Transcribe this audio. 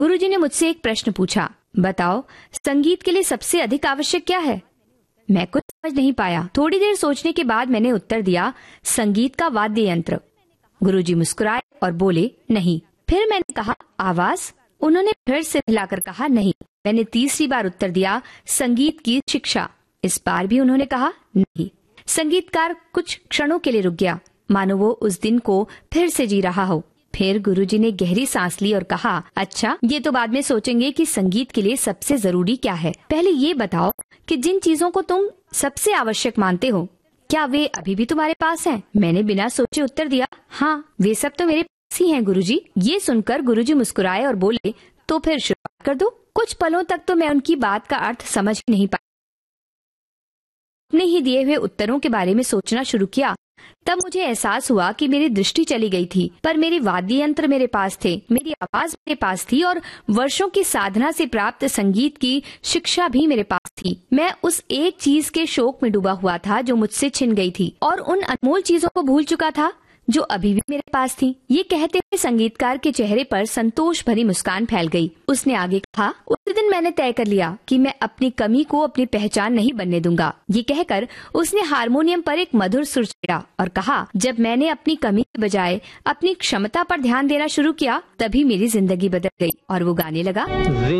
गुरुजी ने मुझसे एक प्रश्न पूछा, बताओ संगीत के लिए सबसे अधिक आवश्यक क्या है? मैं कुछ समझ नहीं पाया। थोड़ी देर सोचने के बाद मैंने उत्तर दिया, संगीत का वाद्य यंत्र। गुरुजी मुस्कुराए और बोले, नहीं। फिर मैंने कहा, आवाज? उन्होंने फिर से हिलाकर कहा, नहीं। मैंने तीसरी बार उत्तर दिया, संगीत की शिक्षा। इस बार भी उन्होंने कहा, नहीं। संगीतकार कुछ क्षणों के लिए रुक गया, मानो वो उस दिन को फिर से जी रहा हो। फिर गुरुजी ने गहरी सांस ली और कहा, अच्छा, ये तो बाद में सोचेंगे कि संगीत के लिए सबसे जरूरी क्या है। पहले ये बताओ कि जिन चीजों को तुम सबसे आवश्यक मानते हो, क्या वे अभी भी तुम्हारे पास हैं? मैंने बिना सोचे उत्तर दिया, हाँ, वे सब तो मेरे पास ही हैं गुरुजी। ये सुनकर गुरुजी मुस्कुराए और बोले, तो फिर शुरुआत कर दो। कुछ पलों तक तो मैं उनकी बात का अर्थ समझ ही नहीं पाया। अपने ही दिए हुए उत्तरों के बारे में सोचना शुरू किया। तब मुझे एहसास हुआ कि मेरी दृष्टि चली गई थी, पर मेरे वाद्य यंत्र मेरे पास थे, मेरी आवाज मेरे पास थी और वर्षों की साधना से प्राप्त संगीत की शिक्षा भी मेरे पास थी। मैं उस एक चीज के शोक में डूबा हुआ था जो मुझसे छिन गई थी, और उन अनमोल चीजों को भूल चुका था जो अभी भी मेरे पास थी। ये कहते हुए संगीतकार के चेहरे पर संतोष भरी मुस्कान फैल गई। उसने आगे कहा, उस दिन मैंने तय कर लिया कि मैं अपनी कमी को अपनी पहचान नहीं बनने दूंगा। ये कहकर उसने हारमोनियम पर एक मधुर सुर छेड़ा और कहा, जब मैंने अपनी कमी के बजाय अपनी क्षमता पर ध्यान देना शुरू किया, तभी मेरी जिंदगी बदल गई। और वो गाने लगा,